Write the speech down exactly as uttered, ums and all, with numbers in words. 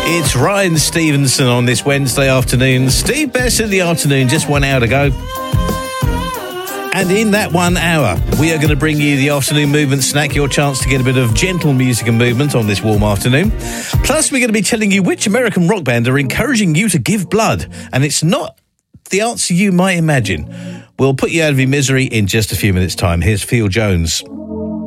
It's Ryan Stevenson on this Wednesday afternoon. Steve Best in the afternoon, just one hour to go. And in that one hour, we are going to bring you the afternoon movement snack, your chance to get a bit of gentle music and movement on this warm afternoon. Plus, we're going to be telling you which American rock band are encouraging you to give blood. And it's not the answer you might imagine. We'll put you out of your misery in just a few minutes' time. Here's Phil Jones.